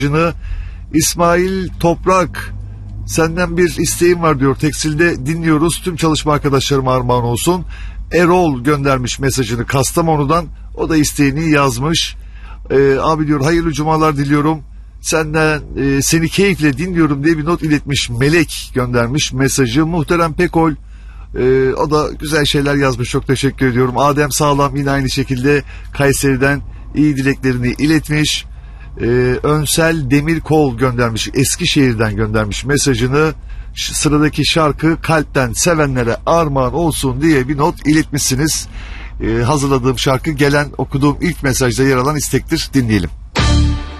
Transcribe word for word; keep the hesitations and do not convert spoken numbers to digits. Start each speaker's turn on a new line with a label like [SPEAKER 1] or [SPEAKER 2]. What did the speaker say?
[SPEAKER 1] İsmail Toprak, senden bir isteğim var diyor. Tekstilde dinliyoruz. Tüm çalışma arkadaşlarıma armağan olsun. Erol göndermiş mesajını Kastamonu'dan. O da isteğini yazmış. Ee, abi diyor, hayırlı cumalar diliyorum. Senden e, seni keyifle dinliyorum diye bir not iletmiş. Melek göndermiş mesajı. Muhterem Pekol, e, o da güzel şeyler yazmış. Çok teşekkür ediyorum. Adem Sağlam yine aynı şekilde Kayseri'den iyi dileklerini iletmiş. Ee, Önsel Demirkol göndermiş, Eskişehir'den göndermiş mesajını. Sıradaki şarkı kalpten sevenlere armağan olsun diye bir not iletmişsiniz. Ee, hazırladığım şarkı gelen okuduğum ilk mesajda yer alan istektir. Dinleyelim.